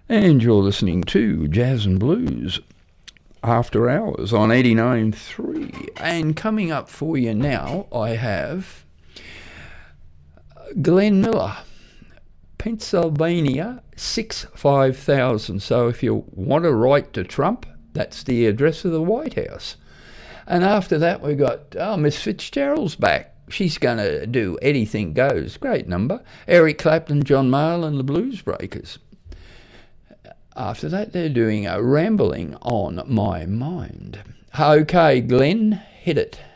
And you're listening to Jazz and Blues After Hours on 89.3. And coming up for you now, I have Glenn Miller, Pennsylvania 65000. So if you want to write to Trump, that's the address of the White House. And after that, we got Miss Fitzgerald's back. She's going to do Anything Goes. Great number. Eric Clapton, John Mayall and the Blues Breakers. After that, they're doing a Rambling on My Mind. Okay, Glenn, hit it.